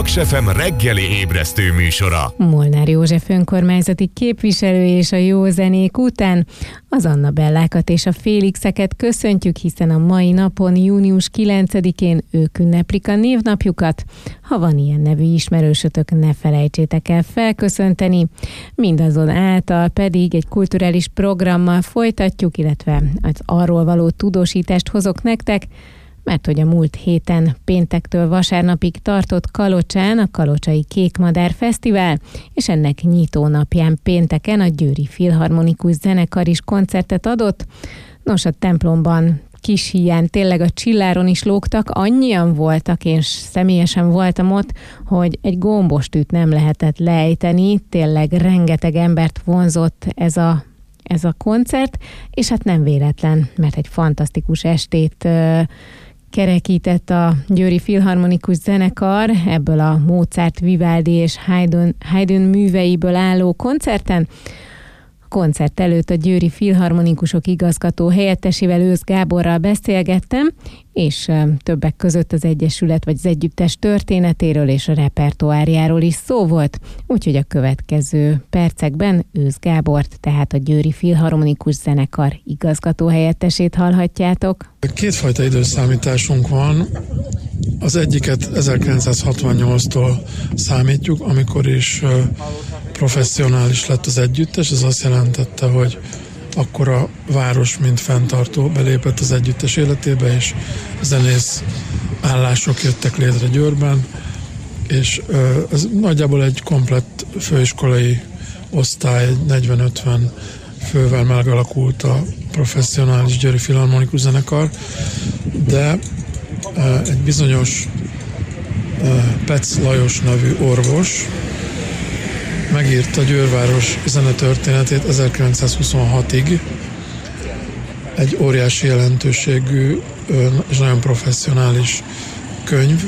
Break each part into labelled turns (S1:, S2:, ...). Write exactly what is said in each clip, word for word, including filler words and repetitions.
S1: Kis ef em reggeli ébresztő műsora.
S2: Molnár József önkormányzati képviselő és a jó zenék után az Annabellákat és a Félixeket köszöntjük, hiszen a mai napon, június kilencedikén ők ünneplik a névnapjukat. Ha van ilyen nevű ismerősötök, ne felejtsétek el felköszönteni. Mindazonáltal pedig egy kulturális programmal folytatjuk, illetve az arról való tudósítást hozok nektek, mert hogy a múlt héten péntektől vasárnapig tartott Kalocsán a Kalocsai Kékmadár Fesztivál, és ennek nyitó napján pénteken a Győri Filharmonikus Zenekar is koncertet adott. Nos, a templomban kis híján tényleg a csilláron is lógtak, annyian voltak, és személyesen voltam ott, hogy egy gombostűt nem lehetett lejteni, tényleg rengeteg embert vonzott ez a, ez a koncert, és hát nem véletlen, mert egy fantasztikus estét kerekített a Győri Filharmonikus Zenekar ebből a Mozart, Vivaldi és Haydn, Haydn műveiből álló koncerten. A koncert előtt a Győri Filharmonikusok igazgató helyettesével, Ősz Gáborral beszélgettem, és többek között az Egyesület vagy az együttes történetéről és a repertoárjáról is szó volt, úgyhogy a következő percekben Ősz Gábort, tehát a Győri Filharmonikus Zenekar igazgató helyettesét hallhatjátok.
S3: Kétfajta időszámításunk van. Az egyiket ezerkilencszázhatvannyolctól számítjuk, amikor is professzionális lett az együttes. Ez azt jelentette, hogy akkor a város, mint fenntartó belépett az együttes életébe, és zenész állások jöttek létre Győrben, és ez nagyjából egy komplett főiskolai osztály, negyven-ötven fővel megalakult a professzionális Győri Filharmonikus Zenekar, de egy bizonyos Pec Lajos nevű orvos megírta Győrváros zenetörténetét ezerkilencszázhuszonhatig, egy óriási jelentőségű és nagyon professzionális könyv,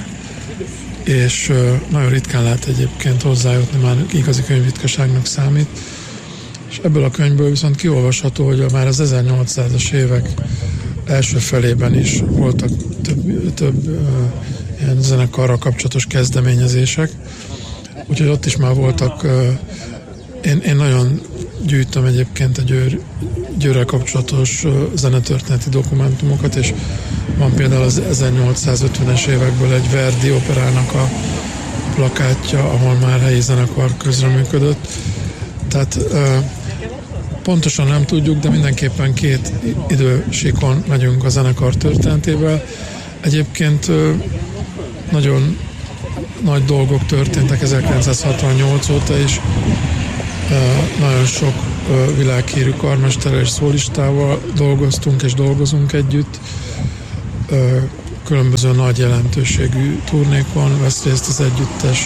S3: és nagyon ritkán lehet egyébként hozzájutni, már igazi könyvritkaságnak számít. És ebből a könyvből viszont kiolvasható, hogy már az ezernyolcszázas évek első felében is voltak több, több uh, ilyen zenekarral kapcsolatos kezdeményezések, úgyhogy ott is már voltak, uh, én, én nagyon gyűjtöm egyébként a Győr, Győrrel kapcsolatos uh, zenetörténeti dokumentumokat, és van például az ezernyolcszázötvenes évekből egy Verdi operának a plakátja, ahol már helyi zenekar közreműködött. Tehát uh, pontosan nem tudjuk, de mindenképpen két idősíkon megyünk a zenekar történetével. Egyébként nagyon nagy dolgok történtek ezerkilencszázhatvannyolc óta is. Nagyon sok világhírű karmesterrel és szólistával dolgoztunk és dolgozunk együtt. Különböző nagy jelentőségű turnékon vesz részt az együttes.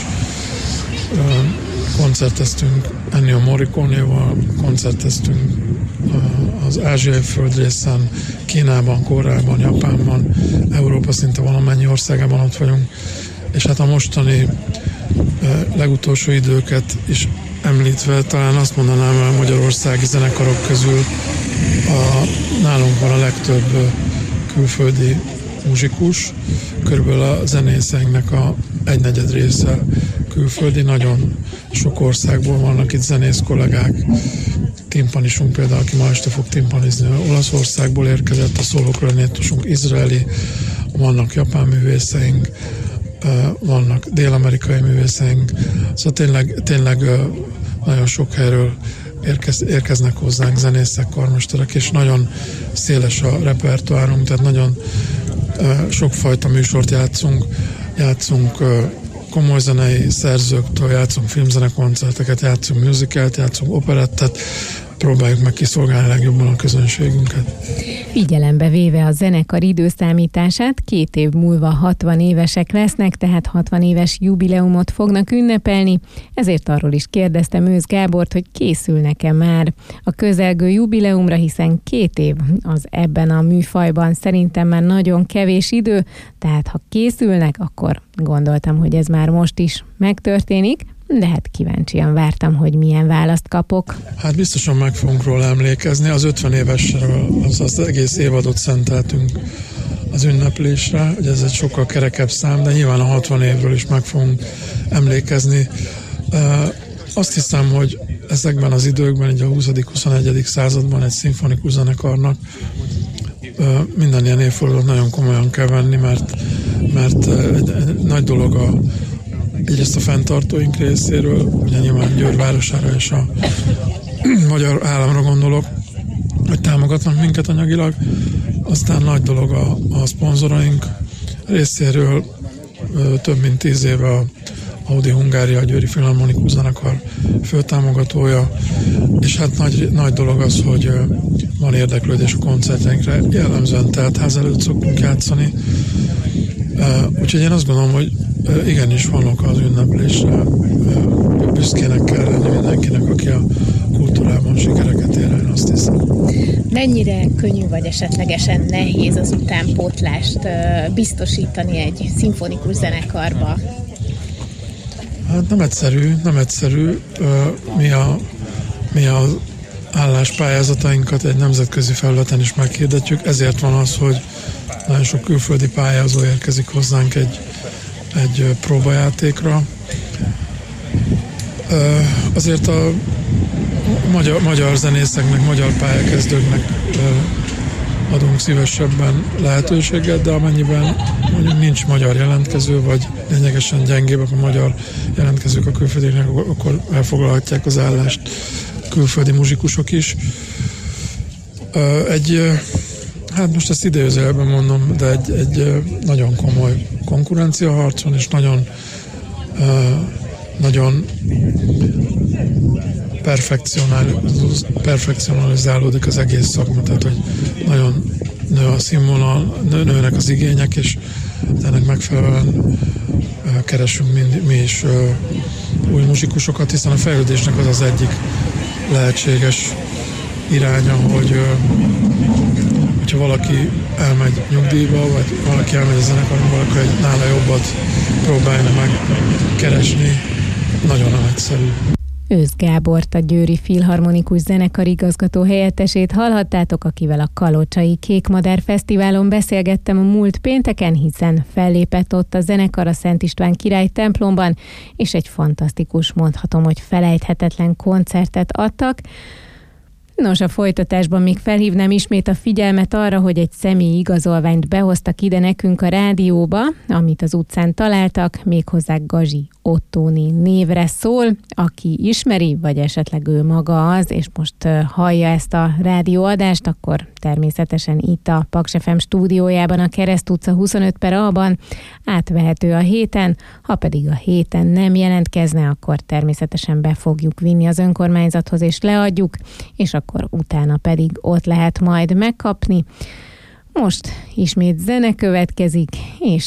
S3: Koncerteztünk Ennio Morricone-val, koncerteztünk az ázsiai földrészen, Kínában, Koreában, Japánban, Európa szinte valamennyi országában ott vagyunk, és hát a mostani legutolsó időket is említve talán azt mondanám, hogy a magyarországi zenekarok közül a, nálunk van a legtöbb külföldi muzsikus, körülbelül a zenészeinknek a egynegyed része külföldi, nagyon sok országból vannak itt zenész kollégák. Timpanisunk például, aki ma este fog timpanizni, Olaszországból érkezett, a szólóklarinétusunk izraeli, vannak japán művészeink, vannak dél-amerikai művészeink, szóval tényleg, tényleg nagyon sok helyről érkez, érkeznek hozzánk zenészek, karmesterek, és nagyon széles a repertoárunk, tehát nagyon sokfajta műsort játszunk, játszunk komoly zenei szerzőktől, játszunk filmzenekoncerteket, játszunk musicalt, játszunk operettet, próbáljuk meg kiszolgálni legjobban a közönségünket.
S2: Figyelembe véve a zenekar időszámítását, két év múlva hatvan évesek lesznek, tehát hatvan éves jubileumot fognak ünnepelni, ezért arról is kérdeztem Ősz Gábort, hogy készülnek-e már a közelgő jubileumra, hiszen két év az ebben a műfajban szerintem már nagyon kevés idő, tehát ha készülnek, akkor gondoltam, hogy ez már most is megtörténik, de hát kíváncsian vártam, hogy milyen választ kapok.
S3: Hát biztosan meg fogunk róla emlékezni. Az ötven évesről az, az egész évadot szenteltünk az ünneplésre, hogy ez egy sokkal kerekebb szám, de nyilván a hatvan évről is meg fogunk emlékezni. Azt hiszem, hogy ezekben az időkben, így a huszadik-huszonegyedik században egy szimfonikus zenekarnak minden ilyen évfordulót nagyon komolyan kell venni, mert, mert egy, egy nagy dolog a, egyrészt a fenntartóink részéről, ugye nyilván Győr városára és a magyar államra gondolok, hogy támogatnak minket anyagilag, aztán nagy dolog a, a szponzoraink részéről, több mint tíz éve a Audi Hungária, a Győri Filharmonikus Zenekar főtámogatója, és hát nagy, nagy dolog az, hogy van érdeklődés a koncertjeinkre, jellemzően teltház előtt szoktunk játszani, úgyhogy én azt gondolom, hogy igenis van oka az ünneplésre, büszkének kell lenni mindenkinek, aki a kultúrában sikereket ér el, azt hiszem.
S4: Mennyire könnyű vagy esetlegesen nehéz az utánpótlást biztosítani egy szimfonikus zenekarba?
S3: Hát nem egyszerű, nem egyszerű. Mi a, mi az álláspályázatainkat egy nemzetközi felületen is meghirdetjük, ezért van az, hogy nagyon sok külföldi pályázó érkezik hozzánk egy, egy próbajátékra. Azért a magyar, magyar zenészeknek, magyar pályakezdőknek adunk szívesebben lehetőséget, de amennyiben mondjuk nincs magyar jelentkező, vagy lényegesen gyengébbek a magyar jelentkezők a külföldieknek, akkor elfoglalhatják az állást külföldi muzsikusok is. Egy, hát most ezt idézőjelben mondom, de egy, egy nagyon komoly konkurenciaharcon, és nagyon nagyon perfekcionalizálódik az egész szakma, tehát hogy nagyon nő a színvonal, nőnek az igények, és ennek megfelelően keresünk mind, mi is új muzsikusokat, hiszen a fejlődésnek az az egyik lehetséges iránya, hogy hogyha valaki elmegy nyugdíjba, vagy valaki elmegy a zenekarba, valaki egy nála jobbat próbálja meg keresni, nagyon nagyszerű.
S2: Ősz Gábort, a Győri Filharmonikus Zenekar igazgató helyettesét hallhattátok, akivel a Kalocsai Kékmadár Fesztiválon beszélgettem a múlt pénteken, hiszen fellépett ott a zenekar a Szent István király templomban, és egy fantasztikus, mondhatom, hogy felejthetetlen koncertet adtak. Nos, a folytatásban még felhívnám ismét a figyelmet arra, hogy egy személyi igazolványt behoztak ide nekünk a rádióba, amit az utcán találtak, méghozzá Gazsi Ottóné névre szól, aki ismeri, vagy esetleg ő maga az, és most hallja ezt a rádióadást, akkor természetesen itt a Paks ef em stúdiójában, a Kereszt utca huszonöt per A-ban átvehető a héten, ha pedig a héten nem jelentkezne, akkor természetesen be fogjuk vinni az önkormányzathoz, és leadjuk, és akkor utána pedig ott lehet majd megkapni. Most ismét zene következik, és